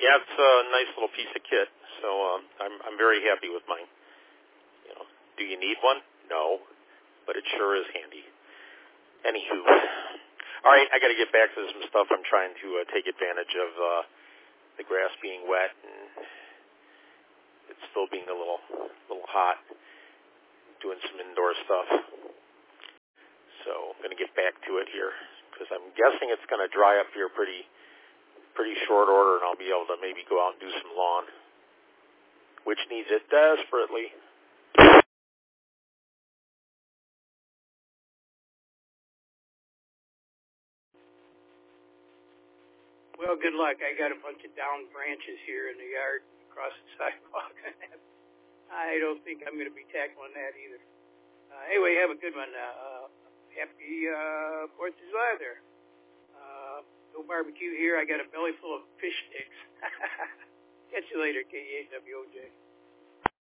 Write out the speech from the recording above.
Yeah, it's a nice little piece of kit. So I'm very happy with mine. You know, do you need one? No, but it sure is handy. Anywho, all right, I got to get back to some stuff. I'm trying to take advantage of the grass being wet and it's still being a little hot. Doing some indoor stuff. So I'm going to get back to it here because I'm guessing it's going to dry up here pretty short order, and I'll be able to maybe go out and do some lawn, which needs it desperately. Well, good luck. I got a bunch of down branches here in the yard across the sidewalk. I don't think I'm going to be tackling that either. Anyway, have a good one. Happy 4th of July there. No barbecue here. I got a belly full of fish sticks. Catch you later, KAWOJ.